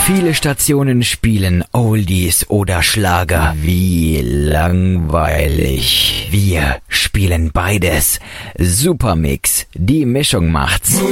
Viele Stationen spielen Oldies oder Schlager. Wie langweilig. Wir spielen beides. Supermix. Die Mischung macht's.